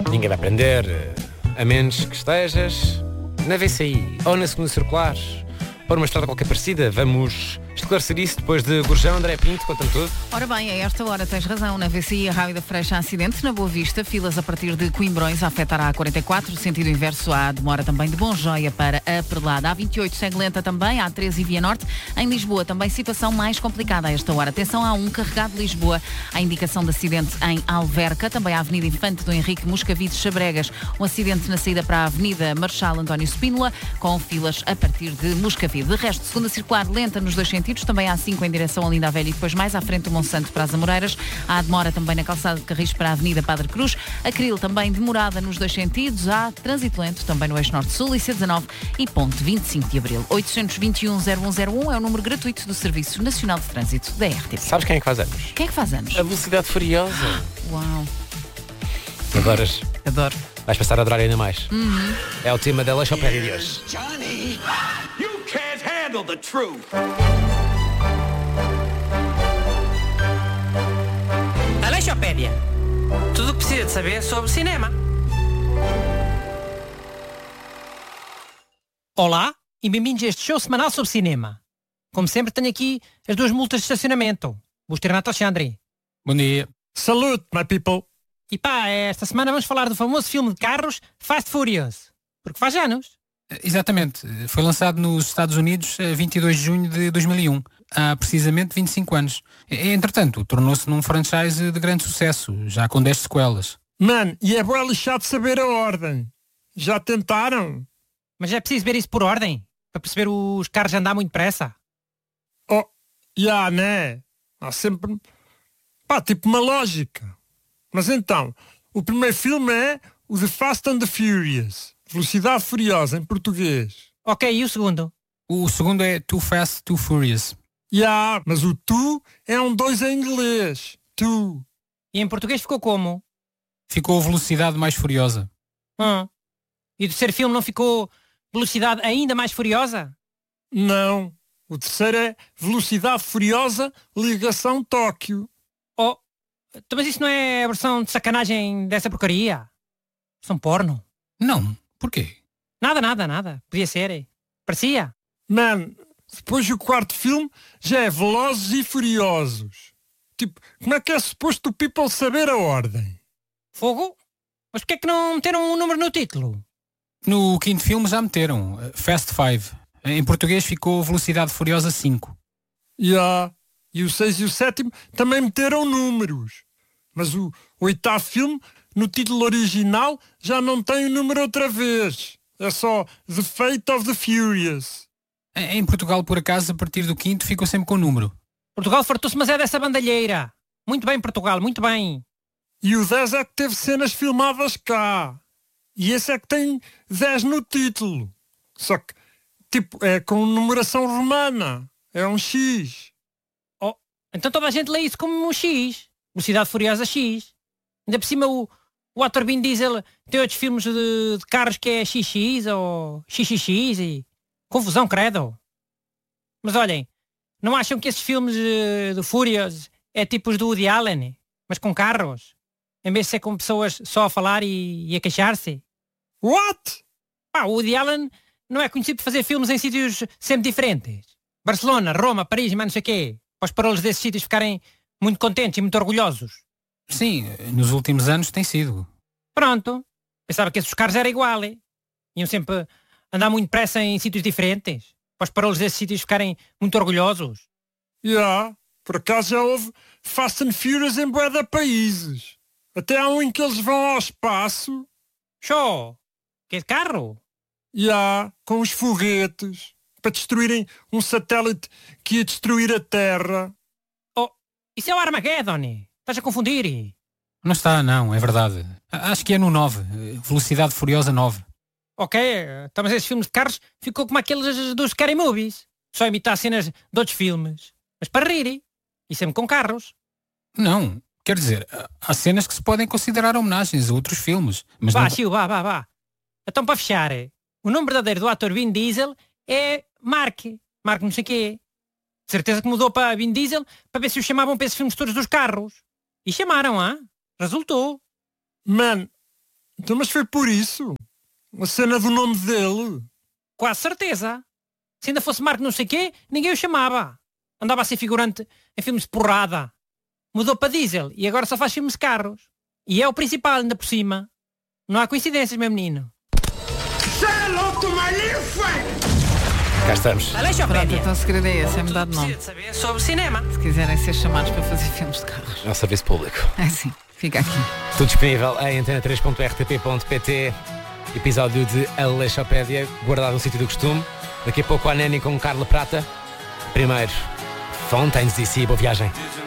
Ninguém vai prender, a menos que estejas na VCI, ou na segunda circular, ou numa estrada qualquer parecida. Vamos esclarecer isso depois de Gurjão. André Pinto, conta-me tudo. Ora bem, a esta hora tens razão. Na VCI, a Rábida Freixo, acidente na Boa Vista, filas a partir de Coimbrões a afetar a A44, sentido inverso à demora também de Bonjoia para a Perlada. A A28 segue lenta também, a A13 e Via Norte. Em Lisboa, também situação mais complicada a esta hora. Atenção, a A1 carregado de Lisboa, a indicação de acidente em Alverca, também a Avenida Infante do Henrique Moscavide Chabregas, um acidente na saída para a Avenida Marechal António Spínola, com filas a partir de Moscavide. De resto, segunda circular lenta nos dois sentidos, também a A5 em direção a Linda a Velha e depois mais à frente do Monsanto para as Amoreiras. Há demora também na calçada de Carris para a Avenida Padre Cruz. A Cril também demorada nos dois sentidos. Há trânsito lento também no eixo Norte-Sul e C19 e ponte 25 de Abril. 821-0101 é o número gratuito do Serviço Nacional de Trânsito da RTP. Sabes quem é que faz anos? Quem é que faz anos? A Velocidade Furiosa. Uau. Adoras? Adoro. Vais passar a adorar ainda mais. É o tema da Leixopédia de hoje. Johnny, you can't handle the truth. Aleixopédia. Tudo o que precisa de saber sobre cinema. Olá e bem-vindos a este show semanal sobre cinema. Como sempre tenho aqui as duas multas de estacionamento. Busto e Renato Alexandre. Bom dia. Salute, my people. E pá, esta semana vamos falar do famoso filme de carros Fast Furious. Porque faz anos. Exatamente. Foi lançado nos Estados Unidos a 22 de junho de 2001. Há precisamente 25 anos. Entretanto, tornou-se num franchise de grande sucesso, já com 10 sequelas. Man, e é bom lixado saber a ordem. Já tentaram? Mas é preciso ver isso por ordem. Para perceber os carros andar muito depressa. Oh, né? Há sempre... Pá, tipo uma lógica. Mas então, o primeiro filme é o The Fast and the Furious. Velocidade Furiosa, em português. Ok, e o segundo? O segundo é Too Fast, Too Furious. Mas o tu é um 2 em inglês. Tu. E em português ficou como? Ficou Velocidade Mais Furiosa. E o terceiro filme não ficou Velocidade Ainda Mais Furiosa? Não. O terceiro é Velocidade Furiosa, Ligação Tóquio. Oh, mas isso não é a versão de sacanagem dessa porcaria? São porno? Não. Porquê? Nada. Podia ser. Parecia. Man, depois o quarto filme já é Velozes e Furiosos. Tipo, como é que é suposto o people saber a ordem? Fogo? Mas porquê é que não meteram um número no título? No quinto filme já meteram Fast 5. Em português ficou Velocidade Furiosa 5. E o 6 e o 7º também meteram números. Mas o oitavo filme, no título original, já não tem o número outra vez. É só The Fate of the Furious. Em Portugal, por acaso, a partir do quinto ficou sempre com o número. Portugal fartou-se, mas é dessa bandalheira. Muito bem, Portugal, muito bem. E o 10 é que teve cenas filmadas cá. E esse é que tem 10 no título. Só que, tipo, é com numeração romana. É um X. Oh, então toda a gente lê isso como um X. Velocidade Furiosa X. Ainda por cima o ator Vin Diesel tem outros filmes de carros que é XX ou XXX e... Confusão, credo. Mas olhem, não acham que esses filmes de Furious é tipo os do Woody Allen, mas com carros? Em vez de ser com pessoas só a falar e a queixar-se? What? O Woody Allen não é conhecido por fazer filmes em sítios sempre diferentes. Barcelona, Roma, Paris, mas não sei o quê. Para os parolos desses sítios ficarem muito contentes e muito orgulhosos. Sim, nos últimos anos tem sido. Pronto. Pensava que esses carros eram igual. Iam sempre andar muito depressa em sítios diferentes. Para os parolos desses sítios ficarem muito orgulhosos. Por acaso já houve Fast and Furious em bué de países. Até há um em que eles vão ao espaço. Show! Que é de carro? Com os foguetes. Para destruírem um satélite que ia destruir a Terra. Oh, isso é o Armageddon. Estás a confundir. Não está, não, é verdade. Acho que é no 9. Velocidade Furiosa 9. Ok, então, mas esses filmes de carros ficou como aqueles dos Scary Movies. Só imitar cenas de outros filmes. Mas para rir. E sempre com carros. Não, quer dizer, há cenas que se podem considerar homenagens a outros filmes. Mas vá, não... Chiu, vá. Então, para fechar, o nome verdadeiro do ator Vin Diesel é Mark não sei quê. De certeza que mudou para Vin Diesel para ver se o chamavam para esses filmes todos dos carros. E chamaram, Resultou. Man, Então, mas foi por isso? A cena do nome dele? Quase certeza. Se ainda fosse Marco não sei quê, ninguém o chamava. Andava a ser figurante em filmes de porrada. Mudou para diesel e agora só faz filmes de carros. E é o principal ainda por cima. Não há coincidências, meu menino. Say hello to my little friend! Cá estamos. Pronto, Aleixopédia. então o segredo é esse, é mudar de nome. Precisa de saber sobre cinema. Se quiserem ser chamados para fazer filmes de carros. É um serviço público. É assim, fica aqui. Tudo disponível em antena3.rtp.pt. Episódio de Aleixopédia, guardado no sítio do costume. Daqui a pouco a Neni com Carla Prata. Primeiro, Fontaines DC, boa viagem.